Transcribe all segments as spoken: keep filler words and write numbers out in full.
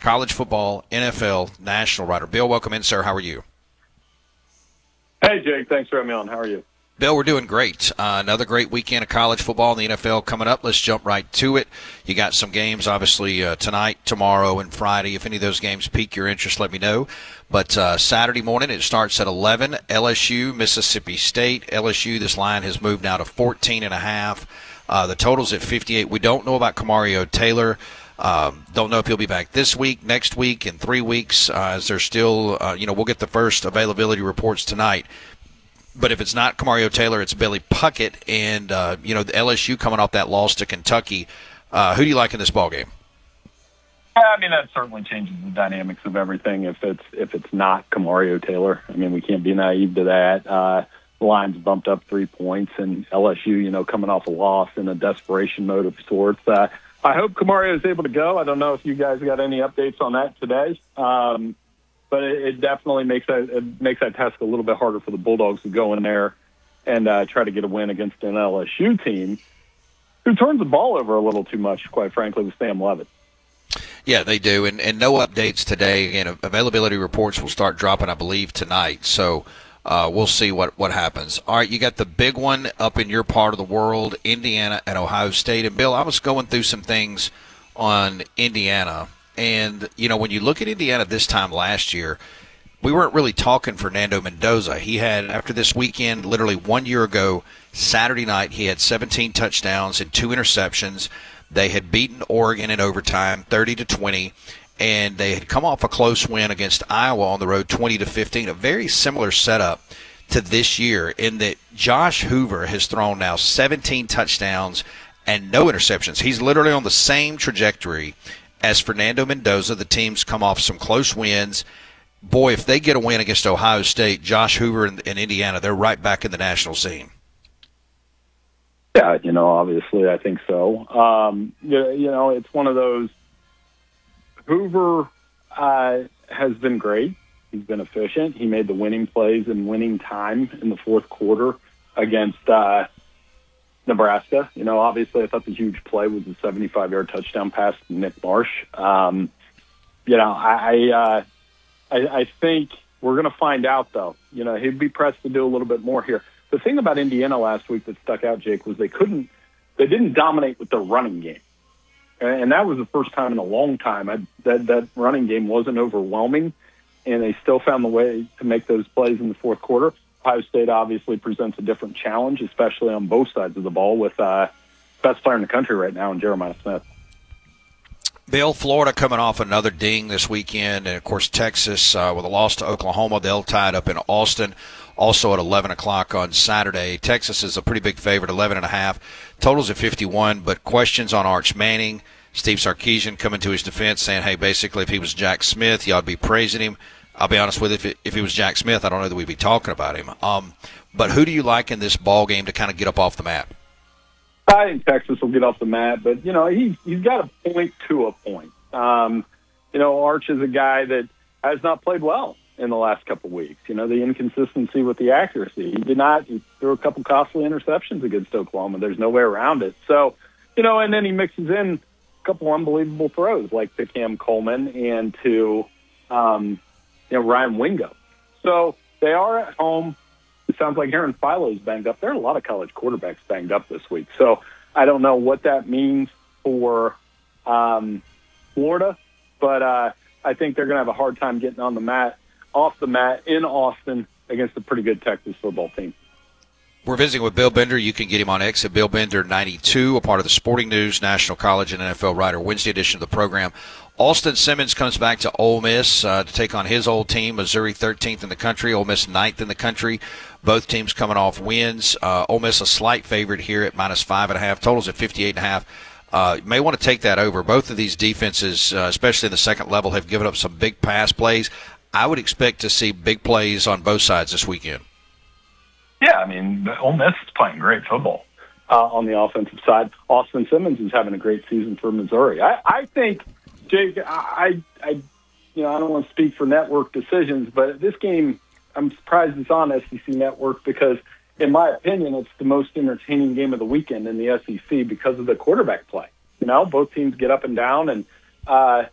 college football, N F L, national writer. Bill, welcome in, sir. How are you? Hey, Jake. Thanks for having me on. How are you? Bill, we're doing great. Uh, another great weekend of college football and the N F L coming up. Let's jump right to it. You got some games, obviously, uh, tonight, tomorrow, and Friday. If any of those games pique your interest, let me know. But uh, Saturday morning, it starts at eleven. L S U, Mississippi State. L S U, this line has moved now to fourteen and a half. Uh, the total's at fifty-eight. We don't know about Kamario Taylor. Um, don't know if he'll be back this week, next week, in three weeks. Uh, as they're still, uh, you know, we'll get the first availability reports tonight. But if it's not Kamario Taylor, it's Billy Puckett, and uh, you know the L S U coming off that loss to Kentucky. Uh, who do you like in this ball game? Yeah, I mean that certainly changes the dynamics of everything. If it's if it's not Kamario Taylor, I mean we can't be naive to that. Uh, the line's bumped up three points, and L S U, you know, coming off a loss in a desperation mode of sorts. Uh, I hope Kamario is able to go. I don't know if you guys got any updates on that today. Um, But it, it definitely makes that it makes that task a little bit harder for the Bulldogs to go in there and uh, try to get a win against an L S U team who turns the ball over a little too much, quite frankly, with Sam Levitt. Yeah, they do, and, and no updates today. Again, availability reports will start dropping, I believe, tonight. So uh, we'll see what, what happens. All right, you got the big one up in your part of the world, Indiana and Ohio State. And, Bill, I was going through some things on Indiana. And, you know, when you look at Indiana this time last year, we weren't really talking Fernando Mendoza. He had, after this weekend, literally one year ago, Saturday night, he had seventeen touchdowns and two interceptions. They had beaten Oregon in overtime, thirty to twenty, and they had come off a close win against Iowa on the road, twenty to fifteen. A very similar setup to this year in that Josh Hoover has thrown now seventeen touchdowns and no interceptions. He's literally on the same trajectory as Fernando Mendoza. The teams come off some close wins. Boy, if they get a win against Ohio State, Josh Hoover and, and Indiana, they're right back in the national scene. Yeah, you know, obviously I think so. Um, you, you know, it's one of those. Hoover uh, has been great. He's been efficient. He made the winning plays in winning time in the fourth quarter against uh, Nebraska. You know, obviously I thought the huge play was a seventy-five-yard touchdown pass to Nick Marsh. Um, you know, I I, uh, I I think we're going to find out, though. You know, he'd be pressed to do a little bit more here. The thing about Indiana last week that stuck out, Jake, was they couldn't, they didn't dominate with their running game. And that was the first time in a long time I, that that running game wasn't overwhelming, and they still found the way to make those plays in the fourth quarter. Ohio State obviously presents a different challenge, especially on both sides of the ball, with uh, best player in the country right now in Jeremiah Smith. Bill, Florida coming off another ding this weekend, and, of course, Texas uh, with a loss to Oklahoma. They'll tie it up in Austin, also at eleven o'clock on Saturday. Texas is a pretty big favorite, eleven and a half. Totals at fifty-one, but questions on Arch Manning. Steve Sarkisian coming to his defense saying, hey, basically, if he was Jack Smith, you ought to be praising him. I'll be honest with you, if, it, if he was Jack Smith, I don't know that we'd be talking about him. Um, but who do you like in this ball game to kind of get up off the mat? I think Texas will get off the mat, but, you know, he, he's got a point to a point. Um, you know, Arch is a guy that has not played well in the last couple of weeks. You know, the inconsistency with the accuracy. He did not. He threw a couple costly interceptions against Oklahoma. There's no way around it. So, you know, and then he mixes in a couple unbelievable throws like to Cam Coleman and to, um, you know, Ryan Wingo. So they are at home. It sounds like Aaron Philo's banged up. There are a lot of college quarterbacks banged up this week. So I don't know what that means for um, Florida, but uh, I think they're going to have a hard time getting on the mat, off the mat in Austin against a pretty good Texas football team. We're visiting with Bill Bender. You can get him on X at Bill Bender ninety-two, a part of the Sporting News, National College and N F L writer, Wednesday edition of the program. Austin Simmons comes back to Ole Miss uh, to take on his old team, Missouri thirteenth in the country, Ole Miss ninth in the country. Both teams coming off wins. Uh, Ole Miss a slight favorite here at minus five and a half. Totals at fifty-eight and a half. Uh, you may want to take that over. Both of these defenses, uh, especially in the second level, have given up some big pass plays. I would expect to see big plays on both sides this weekend. Yeah, I mean, Ole Miss is playing great football uh, on the offensive side. Austin Simmons is having a great season for Missouri. I, I think, Jake, I, I, you know, I don't want to speak for network decisions, but this game, I'm surprised it's on S E C Network because, in my opinion, it's the most entertaining game of the weekend in the S E C because of the quarterback play. You know, both teams get up and down, and uh,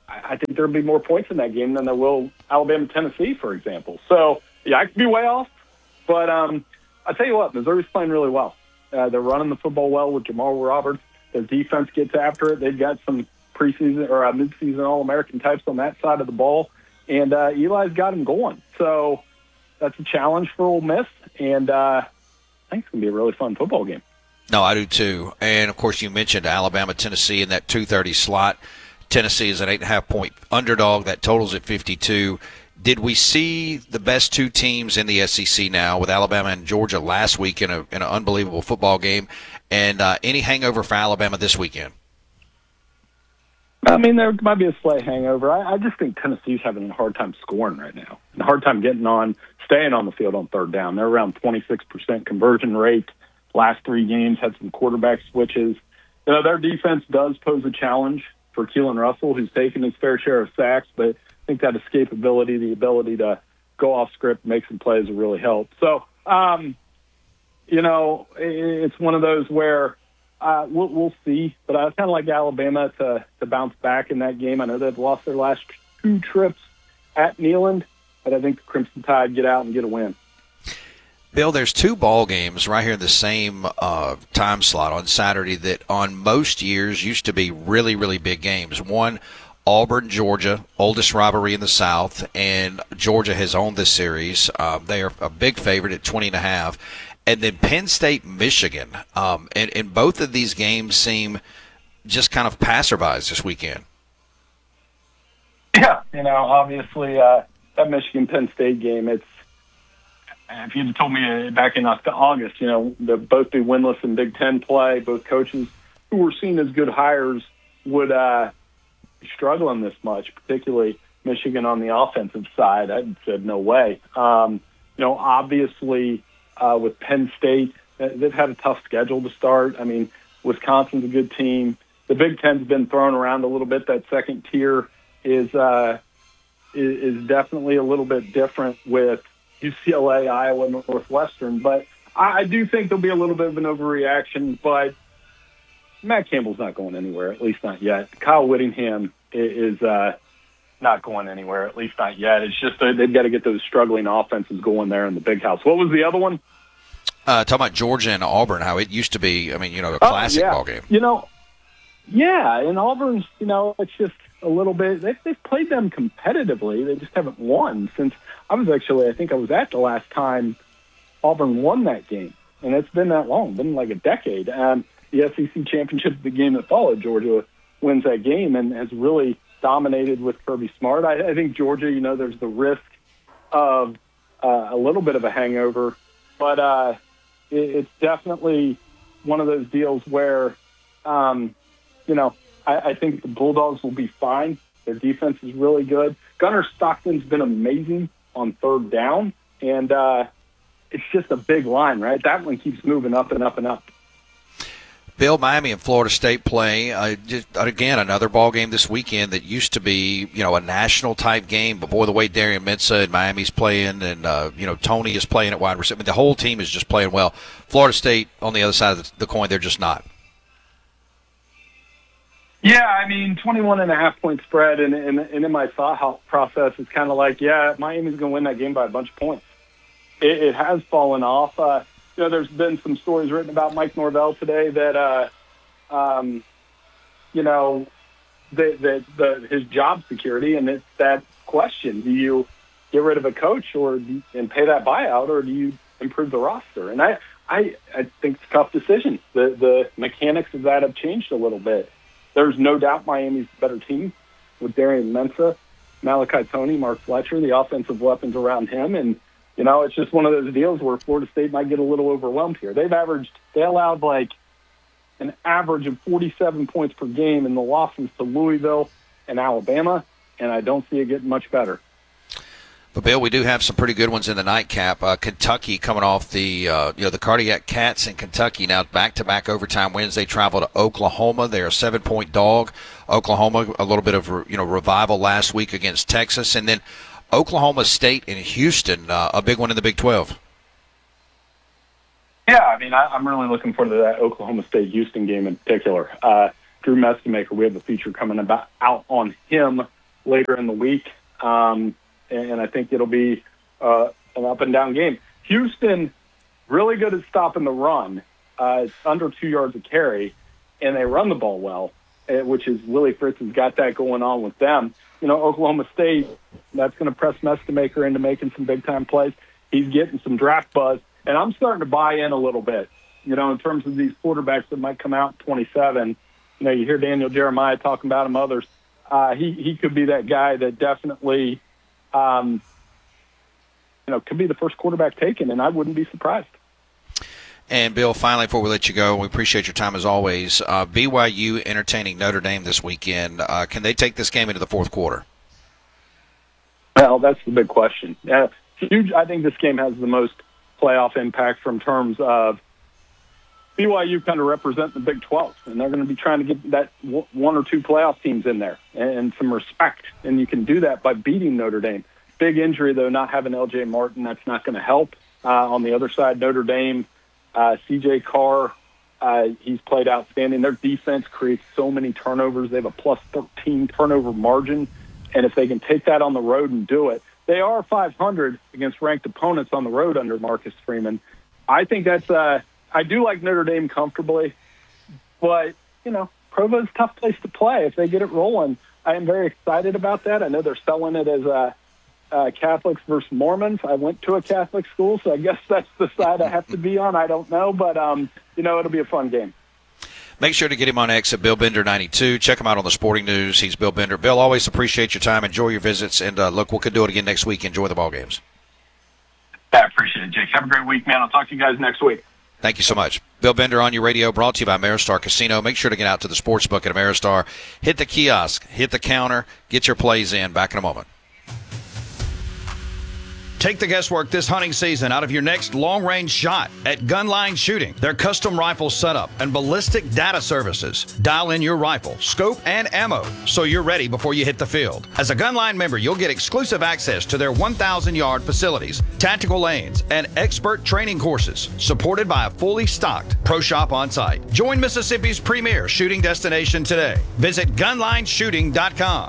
I, I think there'll be more points in that game than there will Alabama Tennessee, for example. So yeah, I could be way off, but um, I tell you what, Missouri's playing really well. Uh, they're running the football well with Jamal Roberts. Their defense gets after it. They've got some preseason or uh, midseason All-American types on that side of the ball, and uh, Eli's got them going. So that's a challenge for Ole Miss, and uh, I think it's going to be a really fun football game. No, I do too. And, of course, you mentioned Alabama, Tennessee in that two thirty slot. Tennessee is an eight and a half point underdog. That totals at fifty-two. Did we see the best two teams in the S E C now with Alabama and Georgia last week in, a, in an unbelievable football game? And uh, any hangover for Alabama this weekend? I mean, there might be a slight hangover. I, I just think Tennessee's having a hard time scoring right now, and a hard time getting on, staying on the field on third down. They're around twenty-six percent conversion rate. Last three games had some quarterback switches. You know, their defense does pose a challenge for Keelan Russell, who's taken his fair share of sacks, but I think that escapability, the ability to go off script, make some plays will really help. So, um, you know, it's one of those where uh, we'll, we'll see, but I kind of like Alabama to, to bounce back in that game. I know they've lost their last two trips at Neyland, but I think the Crimson Tide get out and get a win. Bill, there's two ball games right here in the same uh, time slot on Saturday that on most years used to be really, really big games. One, Auburn, Georgia, oldest rivalry in the South, and Georgia has owned this series. Uh, they are a big favorite at twenty and a half. And then Penn State, Michigan. Um, and, and both of these games seem just kind of passerbys this weekend. Yeah, you know, obviously uh, that Michigan-Penn State game, it's, if you'd told me back in August, you know, they'll both be winless in Big Ten play, both coaches who were seen as good hires would uh, be struggling this much, particularly Michigan on the offensive side, I said no way. Um, you know, obviously uh, with Penn State, they've had a tough schedule to start. I mean, Wisconsin's a good team. The Big Ten's been thrown around a little bit. That second tier is uh, is, is definitely a little bit different with U C L A, Iowa, Northwestern. But I, I do think there'll be a little bit of an overreaction, but Matt Campbell's not going anywhere, at least not yet. Kyle Whittingham is uh, not going anywhere, at least not yet. It's just uh, they've got to get those struggling offenses going there in the big house. What was the other one? Uh, talking about Georgia and Auburn, how it used to be, I mean, you know, a classic oh, yeah. ball game. You know, yeah, and Auburn's, you know, it's just a little bit, they've, they've played them competitively. They just haven't won since, I was actually, I think I was at the last time Auburn won that game. And it's been that long, been like a decade. Um, the S E C championship, the game that followed, Georgia wins that game and has really dominated with Kirby Smart. I, I think Georgia, you know, there's the risk of uh, a little bit of a hangover, but uh, it, it's definitely one of those deals where, um, you know, I, I think the Bulldogs will be fine. Their defense is really good. Gunnar Stockton's been amazing on third down, and uh, it's just a big line, right? That one keeps moving up and up and up. Bill, Miami and Florida State play. Uh, just, again, another ball game this weekend that used to be, you know, a national-type game. But, boy, the way Darian Mensah and Miami's playing and, uh, you know, Tony is playing at wide receiver. I mean, the whole team is just playing well. Florida State, on the other side of the coin, they're just not. Yeah, I mean, twenty-one and a half point spread, and, and, and in my thought process, it's kind of like, yeah, Miami's going to win that game by a bunch of points. It, it has fallen off. Uh, you know, there's been some stories written about Mike Norvell today that, uh, um, you know, that the, the, his job security, and it's that question: do you get rid of a coach or do you, and pay that buyout, or do you improve the roster? And I, I, I think it's a tough decision. The the mechanics of that have changed a little bit. There's no doubt Miami's a better team with Darian Mensah, Malachi Toney, Mark Fletcher, the offensive weapons around him. And, you know, it's just one of those deals where Florida State might get a little overwhelmed here. They've averaged, they allowed like an average of forty-seven points per game in the losses to Louisville and Alabama, and I don't see it getting much better. But, Bill, we do have some pretty good ones in the nightcap. Uh, Kentucky coming off the uh, you know the Cardiac Cats in Kentucky now back-to-back overtime wins. They travel to Oklahoma. They're a seven-point dog. Oklahoma, a little bit of you know revival last week against Texas, and then Oklahoma State and Houston, uh, a big one in the Big twelve. Yeah, I mean, I, I'm really looking forward to that Oklahoma State-Houston game in particular. Uh, Drew Mestamaker, we have a feature coming about out on him later in the week, um, and I think it'll be uh, an up-and-down game. Houston, really good at stopping the run. Uh, it's under two yards a carry, and they run the ball well, uh, which is Willie Fritz has got that going on with them. You know, Oklahoma State, that's going to press Mestamaker into making some big-time plays. He's getting some draft buzz, and I'm starting to buy in a little bit, you know, in terms of these quarterbacks that might come out at twenty-seven. You know, you hear Daniel Jeremiah talking about him, others. Uh, he, he could be that guy that definitely, um, you know, could be the first quarterback taken, and I wouldn't be surprised. And, Bill, finally, before we let you go, we appreciate your time as always. Uh, B Y U entertaining Notre Dame this weekend. Uh, can they take this game into the fourth quarter? Well, that's the big question. Yeah, huge. I think this game has the most playoff impact from terms of B Y U kind of represent the Big twelve, and they're going to be trying to get that one or two playoff teams in there and some respect, and you can do that by beating Notre Dame. Big injury, though, not having L J Martin, that's not going to help. Uh, on the other side, Notre Dame, uh, C J Carr, uh, he's played outstanding. Their defense creates so many turnovers. They have a plus thirteen turnover margin, and if they can take that on the road and do it, they are five hundred against ranked opponents on the road under Marcus Freeman. I think that's uh, – I do like Notre Dame comfortably, but, you know, Provo's a tough place to play if they get it rolling. I am very excited about that. I know they're selling it as a uh, Catholics versus Mormons. I went to a Catholic school, so I guess that's the side I have to be on. I don't know, but, um, you know, it'll be a fun game. Make sure to get him on X at Bill Bender ninety-two. Check him out on the Sporting News. He's Bill Bender. Bill, always appreciate your time. Enjoy your visits. And, uh, look, we could do it again next week. Enjoy the ball games. I appreciate it, Jake. Have a great week, man. I'll talk to you guys next week. Thank you so much. Bill Bender on your radio, brought to you by Ameristar Casino. Make sure to get out to the sportsbook at Ameristar. Hit the kiosk, hit the counter, get your plays in. Back in a moment. Take the guesswork this hunting season out of your next long-range shot at Gunline Shooting. Their custom rifle setup and ballistic data services. Dial in your rifle, scope, and ammo so you're ready before you hit the field. As a Gunline member, you'll get exclusive access to their one thousand yard facilities, tactical lanes, and expert training courses, supported by a fully stocked pro shop on site. Join Mississippi's premier shooting destination today. Visit gunline shooting dot com.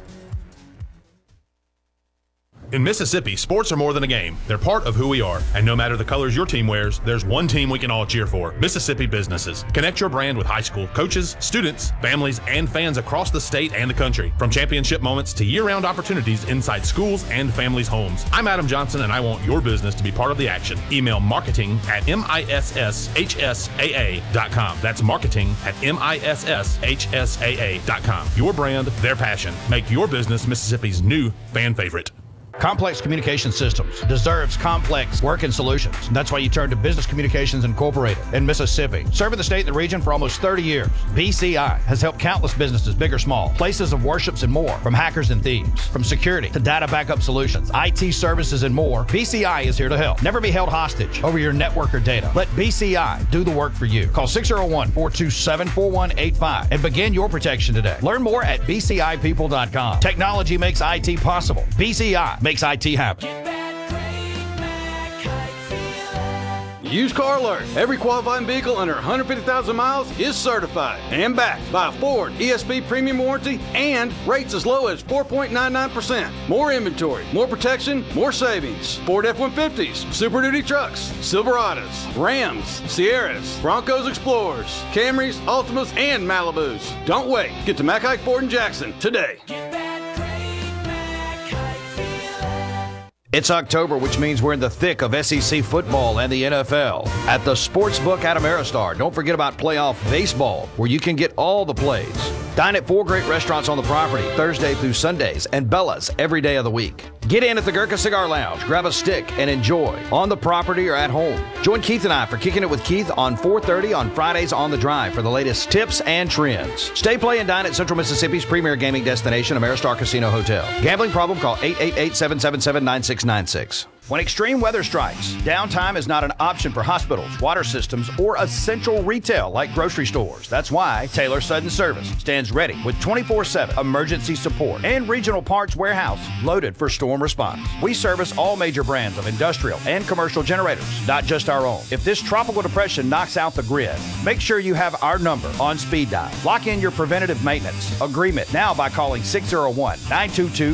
In Mississippi, sports are more than a game. They're part of who we are. And no matter the colors your team wears, there's one team we can all cheer for. Mississippi businesses. Connect your brand with high school coaches, students, families, and fans across the state and the country. From championship moments to year-round opportunities inside schools and families' homes. I'm Adam Johnson, and I want your business to be part of the action. Email marketing at misshsaa dot com. That's marketing at misshsaa dot com. Your brand, their passion. Make your business Mississippi's new fan favorite. Complex Communication Systems deserves complex working solutions. That's why you turn to Business Communications Incorporated in Mississippi. Serving the state and the region for almost thirty years, B C I has helped countless businesses, big or small, places of worships and more, from hackers and thieves, from security to data backup solutions, I T services and more. B C I is here to help. Never be held hostage over your network or data. Let B C I do the work for you. Call six oh one, four two seven, four one eight five and begin your protection today. Learn more at b c i people dot com. Technology makes I T possible. B C I makes I T happen. Used Car Alert. Every qualifying vehicle under one hundred fifty thousand miles is certified and backed by a Ford E S P premium warranty and rates as low as four point nine nine percent. More inventory, more protection, more savings. Ford F one fifties, Super Duty trucks, Silverados, Rams, Sierras, Broncos Explorers, Camrys, Altimas, and Malibus. Don't wait. Get to McHike Ford in Jackson today. It's October, which means we're in the thick of S E C football and the N F L. At the Sportsbook at Ameristar, don't forget about playoff baseball, where you can get all the plays. Dine at four great restaurants on the property, Thursday through Sundays, and Bella's every day of the week. Get in at the Gurkha Cigar Lounge, grab a stick, and enjoy on the property or at home. Join Keith and I for Kicking It with Keith on four thirty on Fridays on the Drive for the latest tips and trends. Stay, play, and dine at Central Mississippi's premier gaming destination, Ameristar Casino Hotel. Gambling problem? Call eight eight eight, seven seven seven, nine six nine six. When extreme weather strikes, downtime is not an option for hospitals, water systems, or essential retail like grocery stores. That's why Taylor Sudden Service stands ready with twenty-four seven emergency support and regional parts warehouse loaded for storm response. We service all major brands of industrial and commercial generators, not just our own. If this tropical depression knocks out the grid, make sure you have our number on speed dial. Lock in your preventative maintenance agreement now by calling six oh one, nine two two,